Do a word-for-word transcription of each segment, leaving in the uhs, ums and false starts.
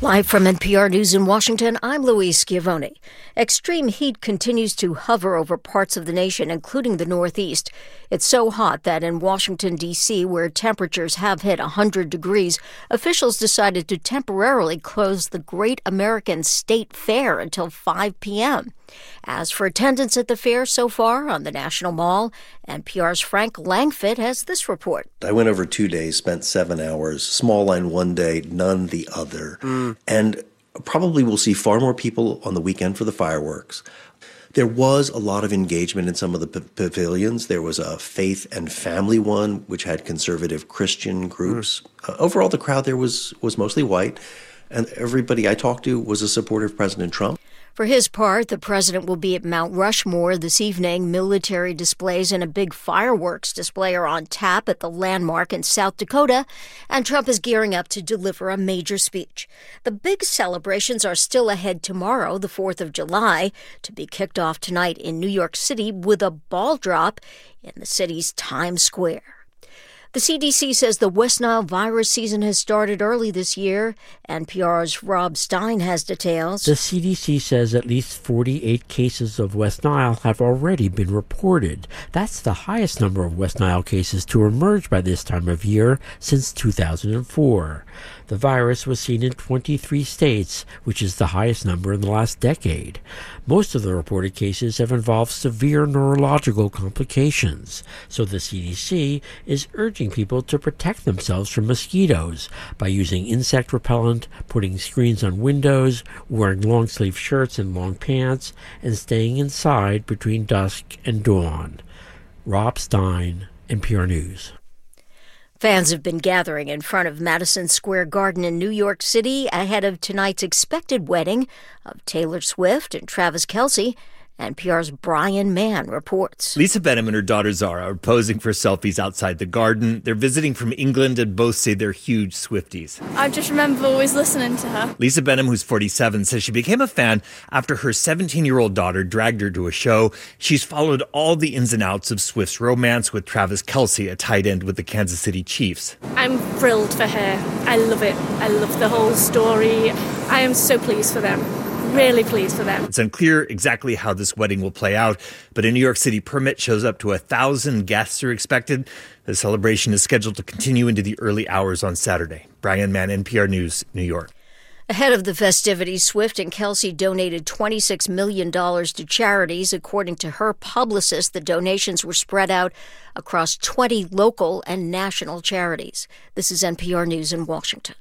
Live from N P R News in Washington, I'm Louise Schiavone. Extreme heat continues to hover over parts of the nation, including the Northeast. It's so hot that in Washington, D C, where temperatures have hit one hundred degrees, officials decided to temporarily close the Great American State Fair until five p.m. As for attendance at the fair so far on the National Mall, N P R's Frank Langfitt has this report. I went over two days, spent seven hours, small line one day, none the other. Mm. And probably we'll see far more people on the weekend for the fireworks. There was a lot of engagement in some of the p- pavilions. There was a faith and family one, which had conservative Christian groups. Mm. Uh, overall, the crowd there was, was mostly white, and everybody I talked to was a supporter of President Trump. For his part, the president will be at Mount Rushmore this evening. Military displays and a big fireworks display are on tap at the landmark in South Dakota, and Trump is gearing up to deliver a major speech. The big celebrations are still ahead tomorrow, the fourth of July, to be kicked off tonight in New York City with a ball drop in the city's Times Square. The C D C says the West Nile virus season has started early this year. N P R's Rob Stein has details. The C D C says at least forty-eight cases of West Nile have already been reported. That's the highest number of West Nile cases to emerge by this time of year since two thousand four. The virus was seen in twenty-three states, which is the highest number in the last decade. Most of the reported cases have involved severe neurological complications, so the C D C is urging people to protect themselves from mosquitoes by using insect repellent, putting screens on windows, wearing long-sleeve shirts and long pants, and staying inside between dusk and dawn. Rob Stein, N P R News. Fans have been gathering in front of Madison Square Garden in New York City ahead of tonight's expected wedding of Taylor Swift and Travis Kelce. N P R's Brian Mann reports. Lisa Benham and her daughter Zara are posing for selfies outside the garden. They're visiting from England and both say they're huge Swifties. I just remember always listening to her. Lisa Benham, who's forty-seven, says she became a fan after her seventeen-year-old daughter dragged her to a show. She's followed all the ins and outs of Swift's romance with Travis Kelce, a tight end with the Kansas City Chiefs. I'm thrilled for her. I love it. I love the whole story. I am so pleased for them. Really pleased for them. It's unclear exactly how this wedding will play out, but a New York City permit shows up to a thousand guests are expected. The celebration is scheduled to continue into the early hours on Saturday. Brian Mann, N P R News, New York. Ahead of the festivities, Swift and Kelce donated twenty-six million dollars to charities. According to her publicist, the donations were spread out across twenty local and national charities. This is N P R News in Washington.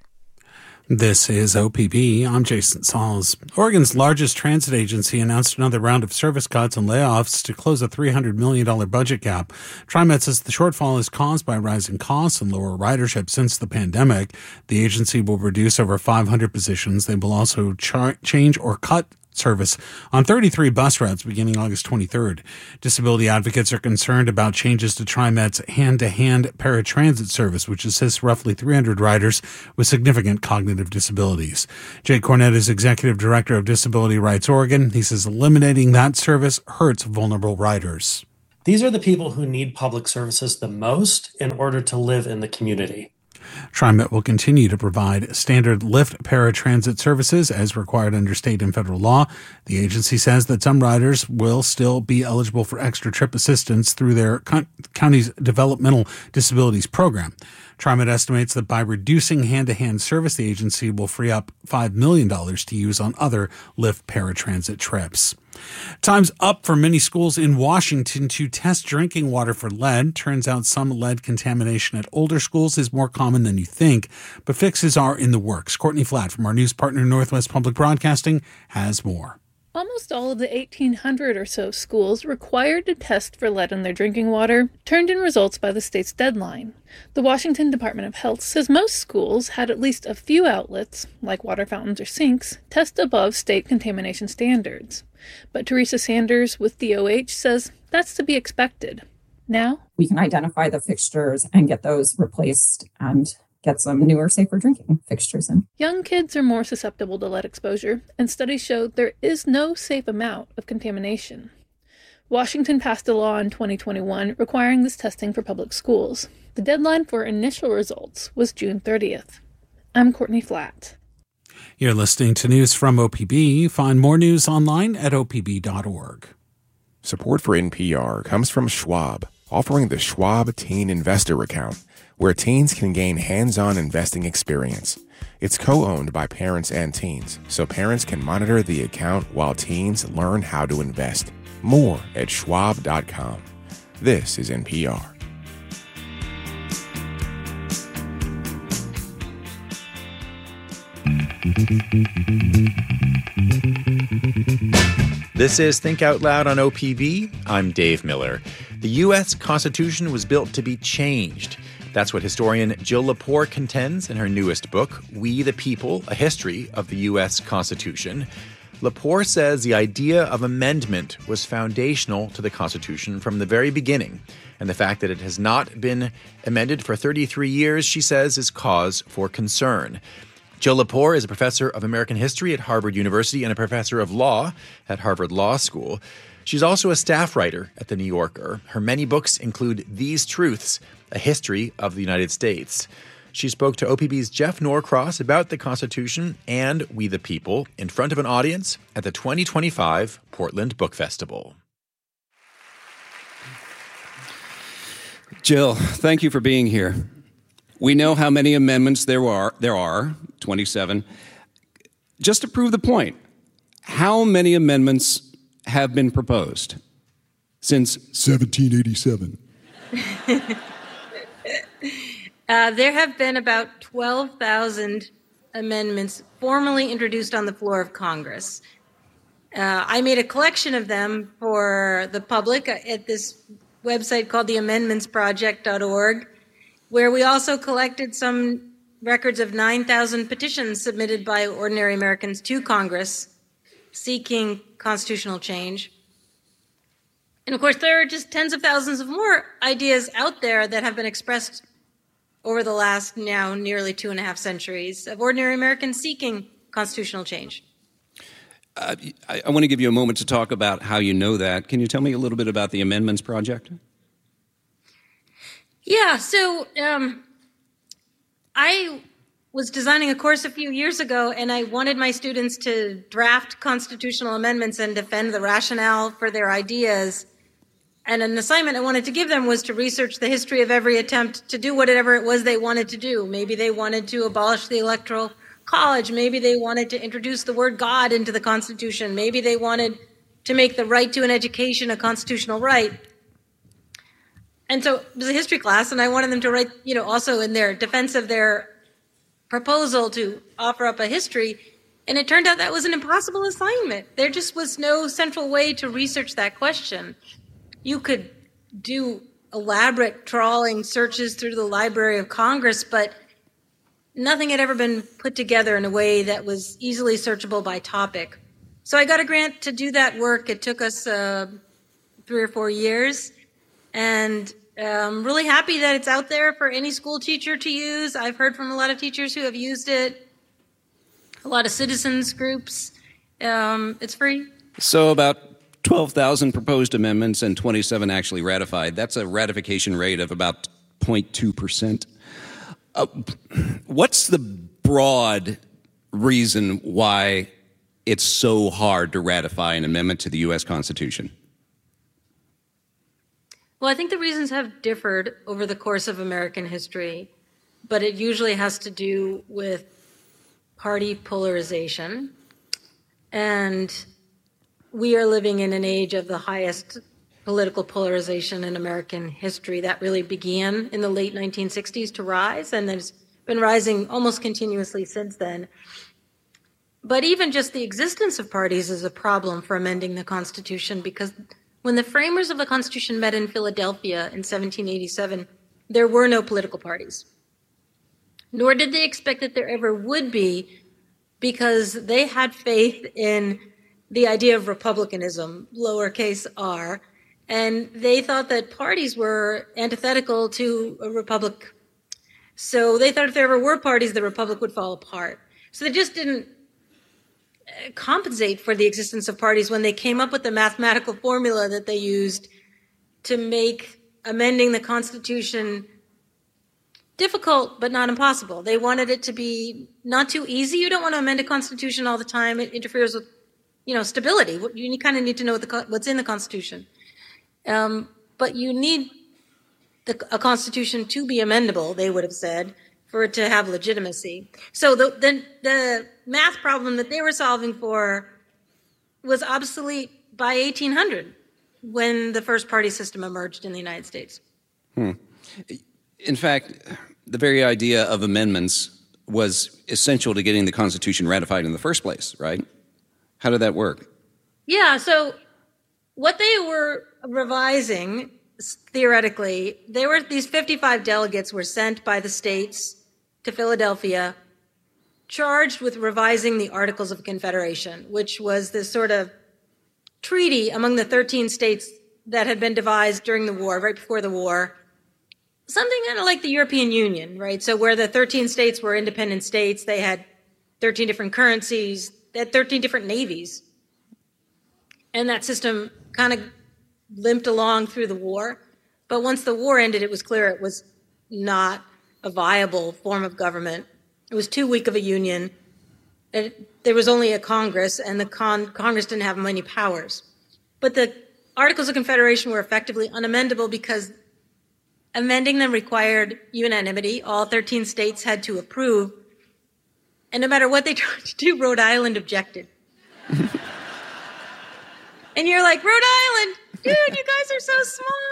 This is O P B. I'm Jason Sauls. Oregon's largest transit agency announced another round of service cuts and layoffs to close a three hundred million dollars budget gap. TriMet says the shortfall is caused by rising costs and lower ridership since the pandemic. The agency will reduce over five hundred positions. They will also char- change or cut service on thirty-three bus routes beginning August twenty-third. Disability advocates are concerned about changes to TriMet's hand-to-hand paratransit service, which assists roughly three hundred riders with significant cognitive disabilities. Jay Cornett is Executive Director of Disability Rights Oregon. He says eliminating that service hurts vulnerable riders. These are the people who need public services the most in order to live in the community. TriMet will continue to provide standard Lyft paratransit services as required under state and federal law. The agency says that some riders will still be eligible for extra trip assistance through their co- county's developmental disabilities program. TriMet estimates that by reducing hand-to-hand service, the agency will free up five million dollars to use on other Lyft paratransit trips. Time's up for many schools in Washington to test drinking water for lead. Turns out some lead contamination at older schools is more common than you think, but fixes are in the works. Courtney Flatt from our news partner Northwest Public Broadcasting has more. Almost all of the eighteen hundred or so schools required to test for lead in their drinking water turned in results by the state's deadline. The Washington Department of Health says most schools had at least a few outlets, like water fountains or sinks, test above state contamination standards. But Teresa Sanders with D O H says that's to be expected. Now, we can identify the fixtures and get those replaced and get some newer, safer drinking fixtures in. Young kids are more susceptible to lead exposure, and studies show there is no safe amount of contamination. Washington passed a law in twenty twenty-one requiring this testing for public schools. The deadline for initial results was June thirtieth. I'm Courtney Flatt. You're listening to news from O P B. Find more news online at O P B dot org. Support for N P R comes from Schwab, offering the Schwab Teen Investor Account, where teens can gain hands-on investing experience. It's co-owned by parents and teens, so parents can monitor the account while teens learn how to invest. More at schwab dot com. This is N P R. This is Think Out Loud on O P B. I'm Dave Miller. The U S Constitution was built to be changed. That's what historian Jill Lepore contends in her newest book, We the People, A History of the U S Constitution. Lepore says the idea of amendment was foundational to the Constitution from the very beginning, and the fact that it has not been amended for thirty-three years, she says, is cause for concern. Jill Lepore is a professor of American history at Harvard University and a professor of law at Harvard Law School. She's also a staff writer at The New Yorker. Her many books include These Truths, A History of the United States. She spoke to O P B's Jeff Norcross about the Constitution and We the People in front of an audience at the twenty twenty-five Portland Book Festival. Jill, thank you for being here. We know how many amendments there are, there are, twenty-seven. Just to prove the point, how many amendments have been proposed since seventeen eighty-seven? uh, there have been about twelve thousand amendments formally introduced on the floor of Congress. Uh, I made a collection of them for the public at this website called the amendments project dot org. Where we also collected some records of nine thousand petitions submitted by ordinary Americans to Congress seeking constitutional change. And of course, there are just tens of thousands of more ideas out there that have been expressed over the last now nearly two and a half centuries of ordinary Americans seeking constitutional change. Uh, I, I want to give you a moment to talk about how you know that. Can you tell me a little bit about the Amendments Project? Yeah, so um, I was designing a course a few years ago, and I wanted my students to draft constitutional amendments and defend the rationale for their ideas. And an assignment I wanted to give them was to research the history of every attempt to do whatever it was they wanted to do. Maybe they wanted to abolish the Electoral College. Maybe they wanted to introduce the word God into the Constitution. Maybe they wanted to make the right to an education a constitutional right. And so it was a history class, and I wanted them to write, you know, also in their defense of their proposal to offer up a history. And it turned out that was an impossible assignment. There just was no central way to research that question. You could do elaborate trawling searches through the Library of Congress, but nothing had ever been put together in a way that was easily searchable by topic. So I got a grant to do that work. It took us uh, three or four years. And I'm really happy that it's out there for any school teacher to use. I've heard from a lot of teachers who have used it, a lot of citizens groups. Um, it's free. So about twelve thousand proposed amendments and twenty-seven actually ratified. That's a ratification rate of about zero point two percent. Uh, what's the broad reason why it's so hard to ratify an amendment to the U S Constitution? Well, I think the reasons have differed over the course of American history, but it usually has to do with party polarization. And we are living in an age of the highest political polarization in American history. That really began in the late nineteen sixties to rise, and has been rising almost continuously since then. But even just the existence of parties is a problem for amending the Constitution, because when the framers of the Constitution met in Philadelphia in seventeen eighty-seven, there were no political parties. Nor did they expect that there ever would be, because they had faith in the idea of republicanism, lowercase r, and they thought that parties were antithetical to a republic. So they thought if there ever were parties, the republic would fall apart. So they just didn't compensate for the existence of parties when they came up with the mathematical formula that they used to make amending the Constitution difficult, but not impossible. They wanted it to be not too easy. You don't want to amend a constitution all the time. It interferes with, you know, stability. You kind of need to know what the, what's in the Constitution. Um, but you need the, a Constitution to be amendable, they would have said, for it to have legitimacy. So the, the, the math problem that they were solving for was obsolete by eighteen hundred, when the first party system emerged in the United States. Hmm. In fact, the very idea of amendments was essential to getting the Constitution ratified in the first place, right? How did that work? Yeah, so what they were revising, theoretically, they were these fifty-five delegates were sent by the states to Philadelphia, charged with revising the Articles of Confederation, which was this sort of treaty among the thirteen states that had been devised during the war, right before the war. Something kind of like the European Union, right? So where the thirteen states were independent states, they had thirteen different currencies, they had thirteen different navies. And that system kind of limped along through the war. But once the war ended, it was clear it was not a viable form of government. It was too weak of a union. It, there was only a Congress, and the con- Congress didn't have many powers. But the Articles of Confederation were effectively unamendable because amending them required unanimity. All thirteen states had to approve. And no matter what they tried to do, Rhode Island objected. And you're like, Rhode Island, dude, you guys are so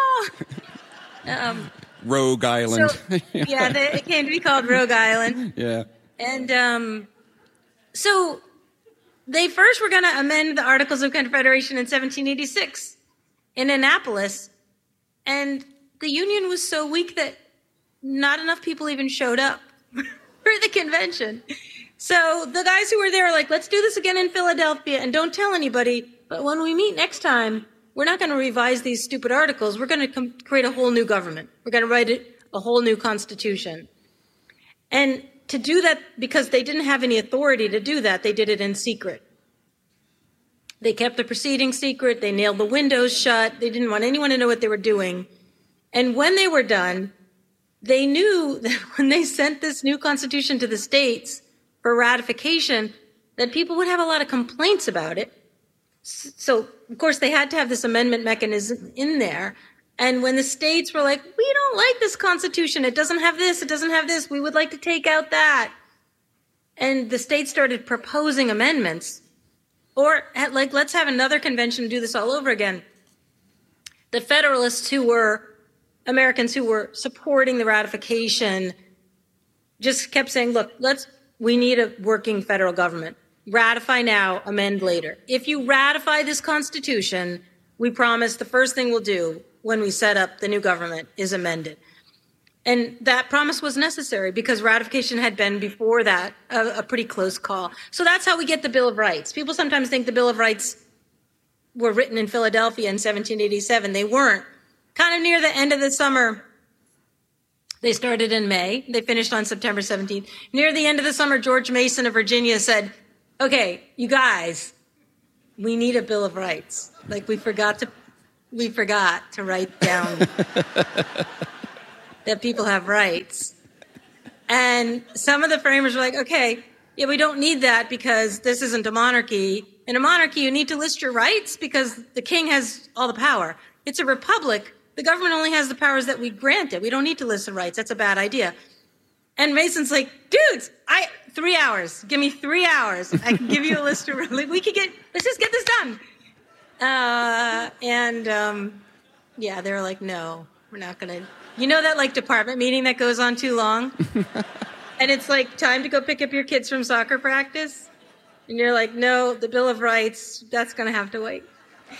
small. Um, Rogue Island. So, yeah, they, it came to be called Rogue Island. Yeah. And um, so they first were going to amend the Articles of Confederation in seventeen eighty-six in Annapolis. And the Union was so weak that not enough people even showed up for the convention. So the guys who were there were like, let's do this again in Philadelphia and don't tell anybody. But when we meet next time, we're not going to revise these stupid articles. We're going to com- create a whole new government. We're going to write it, a whole new constitution. And to do that, because they didn't have any authority to do that, they did it in secret. They kept the proceedings secret. They nailed the windows shut. They didn't want anyone to know what they were doing. And when they were done, they knew that when they sent this new constitution to the states for ratification, that people would have a lot of complaints about it. So, of course, they had to have this amendment mechanism in there. And when the states were like, we don't like this constitution, it doesn't have this, it doesn't have this, we would like to take out that. And the states started proposing amendments. Or, like, let's have another convention do this all over again. The Federalists, who were Americans who were supporting the ratification, just kept saying, look, let's, we need a working federal government. Ratify now, amend later. If you ratify this Constitution, we promise the first thing we'll do when we set up the new government is amend it. And that promise was necessary because ratification had been before that a, a pretty close call. So that's how we get the Bill of Rights. People sometimes think the Bill of Rights were written in Philadelphia in seventeen eighty-seven. They weren't. Kind of near the end of the summer, they started in May. They finished on September seventeenth. Near the end of the summer, George Mason of Virginia said, okay, you guys, we need a Bill of Rights. Like we forgot to, we forgot to write down that people have rights. And some of the framers were like, okay, yeah, we don't need that because this isn't a monarchy. In a monarchy, you need to list your rights because the king has all the power. It's a republic. The government only has the powers that we grant it. We don't need to list the rights. That's a bad idea. And Mason's like, dudes, I three hours. Give me three hours. I can give you a list of like, we could get. Let's just get this done. Uh, and um, yeah, they were like, no, we're not gonna. You know that like department meeting that goes on too long, and it's like time to go pick up your kids from soccer practice, and you're like, no, the Bill of Rights, that's gonna have to wait.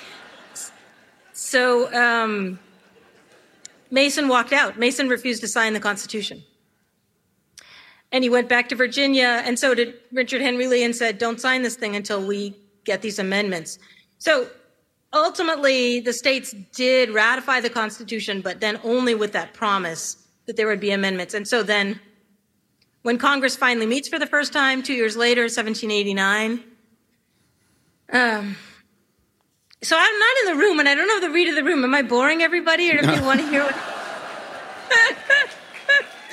So um, Mason walked out. Mason refused to sign the Constitution. And he went back to Virginia, and so did Richard Henry Lee, and said, don't sign this thing until we get these amendments. So ultimately, the states did ratify the Constitution, but then only with that promise that there would be amendments. And so then when Congress finally meets for the first time, two years later, seventeen eighty-nine, um, so I'm not in the room, and I don't know the read of the room. Am I boring everybody, or do you want to hear what...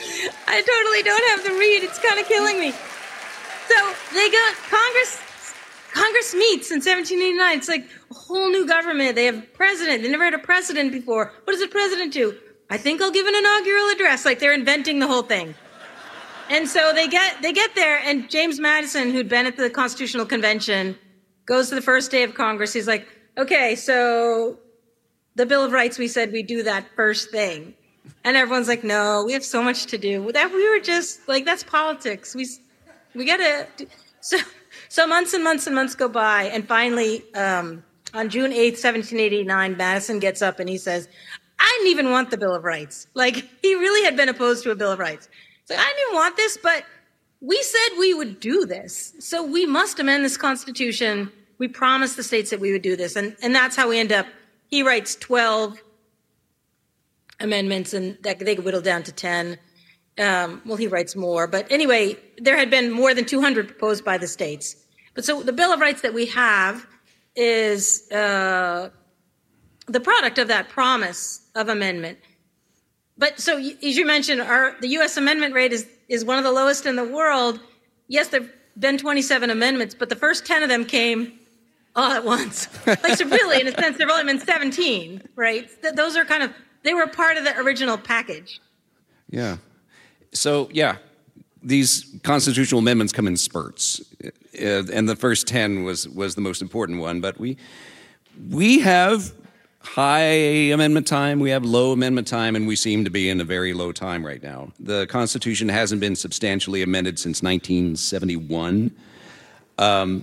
I totally don't have the read. It's kind of killing me. So they got Congress. Congress meets in seventeen eighty-nine. It's like a whole new government. They have a president. They never had a president before. What does a president do? I think I'll give an inaugural address. Like they're inventing the whole thing. And so they get they get there, and James Madison, who'd been at the Constitutional Convention, goes to the first day of Congress. He's like, okay, so the Bill of Rights, we said we do that first thing. And everyone's like, no, we have so much to do. That we were just like, that's politics. We we gotta. So so months and months and months go by, and finally, um, on June eighth, seventeen eighty-nine, Madison gets up and he says, I didn't even want the Bill of Rights. Like he really had been opposed to a Bill of Rights. It's like, I didn't even want this, but we said we would do this, so we must amend this Constitution. We promised the states that we would do this, and and that's how we end up. He writes twelve amendments, and that they whittle down to ten. Um, well, he writes more, but anyway, there had been more than two hundred proposed by the states. But so the Bill of Rights that we have is uh, the product of that promise of amendment. But so, as you mentioned, our the U S amendment rate is is one of the lowest in the world. Yes, there've been twenty-seven amendments, but the first ten of them came all at once. Like, so really, in a sense, there've only been seventeen, right? Th- those are kind of, they were part of the original package. Yeah. So, yeah, these constitutional amendments come in spurts, uh, and the first ten was was the most important one. But we we have high amendment time, we have low amendment time, and we seem to be in a very low time right now. The Constitution hasn't been substantially amended since nineteen seventy-one. Um,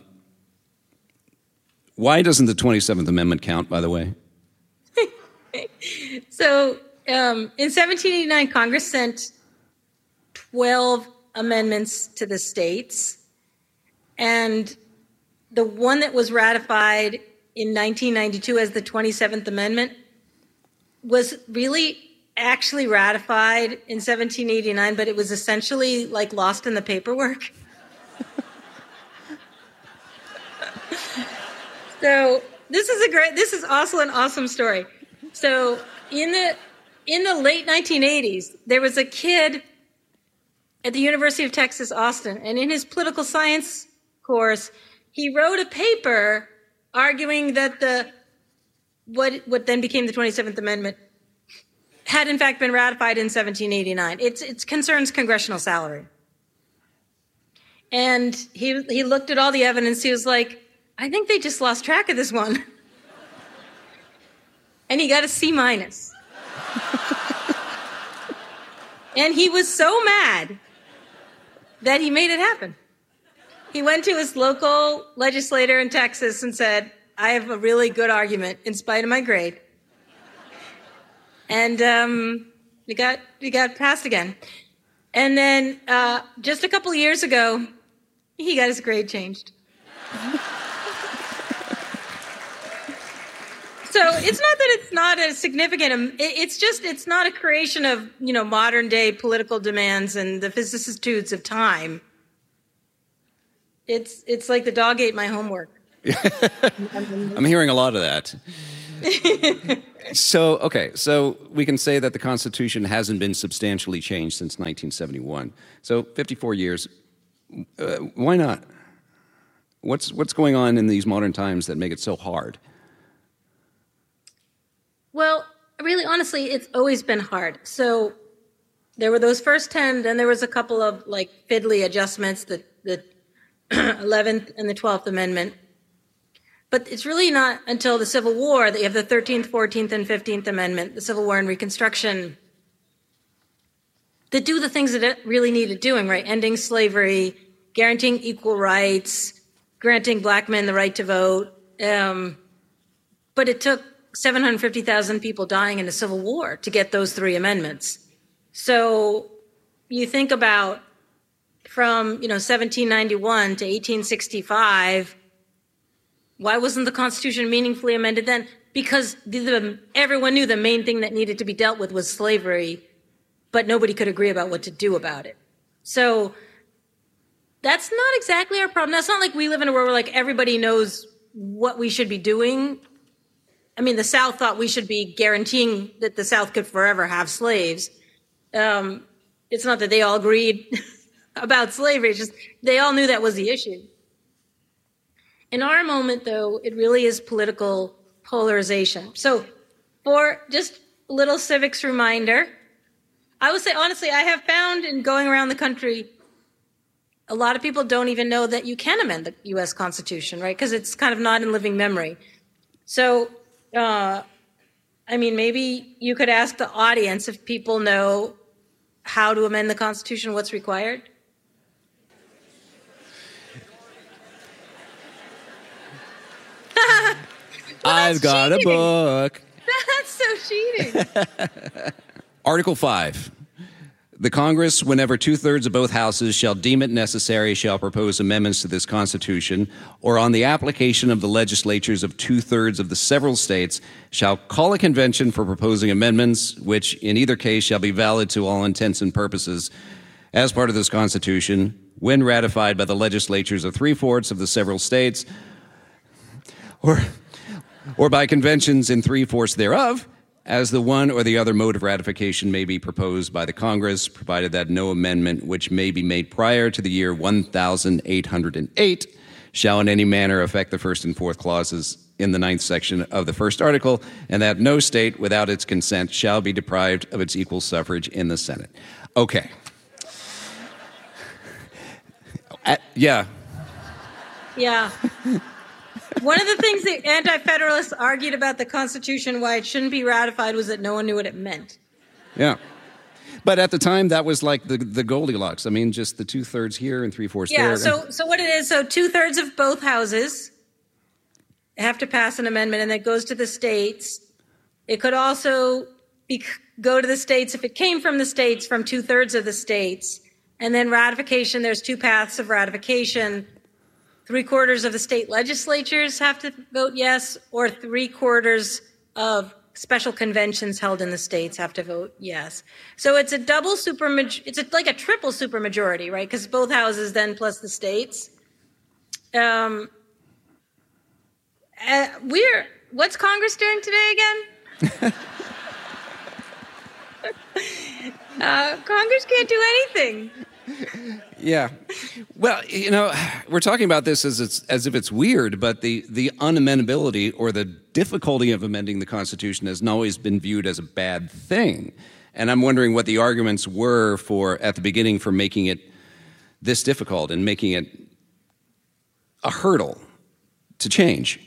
why doesn't the twenty-seventh Amendment count, by the way? So um, in seventeen eighty-nine, Congress sent twelve amendments to the states, and the one that was ratified in nineteen ninety-two as the twenty-seventh Amendment was really actually ratified in seventeen eighty-nine, but it was essentially like lost in the paperwork. So this is a great, this is also an awesome story. So in the in the late nineteen eighties, there was a kid at the University of Texas, Austin, and in his political science course, he wrote a paper arguing that the what what then became the twenty-seventh Amendment had in fact been ratified in seventeen eighty-nine. It's it concerns congressional salary. And he he looked at all the evidence. He was like, I think they just lost track of this one. And he got a C minus. And he was so mad that he made it happen. He went to his local legislator in Texas and said, I have a really good argument in spite of my grade. And um, we got we got passed again. And then uh, just a couple of years ago, he got his grade changed. So it's not that it's not a significant, it's just, it's not a creation of, you know, modern day political demands and the vicissitudes of time. It's it's like the dog ate my homework. I'm hearing a lot of that. So, okay, so we can say that the Constitution hasn't been substantially changed since nineteen seventy-one. So fifty-four years, uh, why not? What's what's going on in these modern times that make it so hard? Well, really, honestly, it's always been hard. So there were those first ten, then there was a couple of, like, fiddly adjustments, the, the eleventh and the twelfth Amendment. But it's really not until the Civil War that you have the thirteenth, fourteenth, and fifteenth Amendment, the Civil War and Reconstruction, that do the things that it really needed doing, right? Ending slavery, guaranteeing equal rights, granting black men the right to vote. Um, but it took seven hundred fifty thousand people dying in the Civil War to get those three amendments. So you think about from, you know, seventeen ninety-one to eighteen sixty-five, why wasn't the Constitution meaningfully amended then? Because the, the, everyone knew the main thing that needed to be dealt with was slavery, but nobody could agree about what to do about it. So that's not exactly our problem. That's not like we live in a world where, like, everybody knows what we should be doing. I mean, the South thought we should be guaranteeing that the South could forever have slaves. Um, it's not that they all agreed about slavery. It's just they all knew that was the issue. In our moment, though, it really is political polarization. So for just a little civics reminder, I would say, honestly, I have found in going around the country, a lot of people don't even know that you can amend the U S Constitution, right? Because it's kind of not in living memory. So, uh, I mean, maybe you could ask the audience if people know how to amend the Constitution, what's required. well, I've got cheating. a book. That's so cheating. Article five. The Congress, whenever two-thirds of both houses shall deem it necessary, shall propose amendments to this Constitution, or on the application of the legislatures of two-thirds of the several states, shall call a convention for proposing amendments, which in either case shall be valid to all intents and purposes as part of this Constitution, when ratified by the legislatures of three-fourths of the several states, or, or by conventions in three-fourths thereof, as the one or the other mode of ratification may be proposed by the Congress, provided that no amendment which may be made prior to the year one thousand eight hundred eight shall in any manner affect the first and fourth clauses in the ninth section of the first article, and that no state without its consent shall be deprived of its equal suffrage in the Senate. Okay. Uh, yeah. Yeah. One of the things the Anti-Federalists argued about the Constitution, why it shouldn't be ratified, was that no one knew what it meant. Yeah. But at the time, that was like the, the Goldilocks. I mean, just the two-thirds here and three-fourths yeah, there. Yeah, so, so what it is, so two-thirds of both houses have to pass an amendment, and that goes to the states. It could also be, go to the states if it came from the states, from two-thirds of the states. And then ratification, there's two paths of ratification. Three quarters of the state legislatures have to vote yes, or three quarters of special conventions held in the states have to vote yes. So it's a double super, it's a, like a triple supermajority, right? Because both houses then plus the states. Um, uh, we're, what's Congress doing today again? uh, Congress can't do anything. Yeah. Well, you know, we're talking about this as it's, as if it's weird, but the, the unamendability or the difficulty of amending the Constitution has not always been viewed as a bad thing. And I'm wondering what the arguments were for, at the beginning, for making it this difficult and making it a hurdle to change.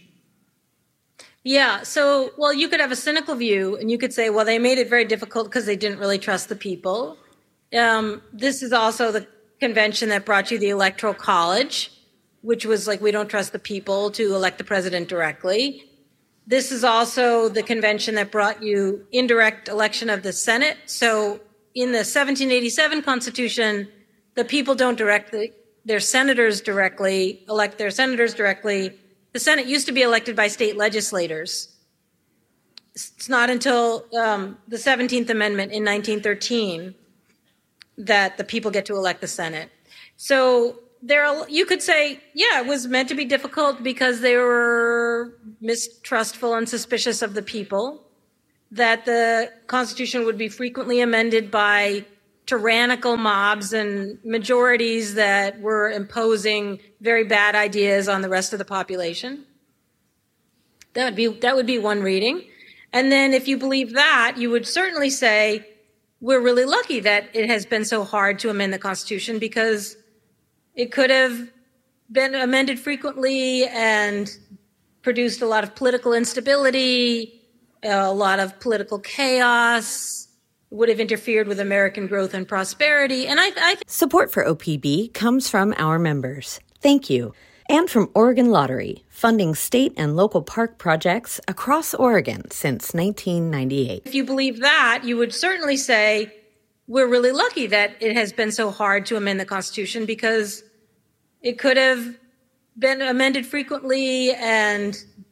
Yeah, so, well, you could have a cynical view, and you could say, well, they made it very difficult because they didn't really trust the people. Um, this is also the convention that brought you the Electoral College, which was like, we don't trust the people to elect the president directly. This is also the convention that brought you indirect election of the Senate. So in the seventeen eighty-seven Constitution, the people don't direct the, their senators directly, elect their senators directly. The Senate used to be elected by state legislators. It's not until um, the seventeenth Amendment in nineteen thirteen that the people get to elect the Senate. So there, are, you could say, yeah, it was meant to be difficult because they were mistrustful and suspicious of the people, that the Constitution would be frequently amended by tyrannical mobs and majorities that were imposing very bad ideas on the rest of the population. That would be, that would be one reading. And then if you believe that, you would certainly say, we're really lucky that it has been so hard to amend the Constitution because it could have been amended frequently and produced a lot of political instability, a lot of political chaos, would have interfered with American growth and prosperity. And I, I th- Support for O P B comes from our members. Thank you. And from Oregon Lottery, funding state and local park projects across Oregon since nineteen ninety-eight. If you believe that, you would certainly say, we're really lucky that it has been so hard to amend the Constitution because it could have been amended frequently and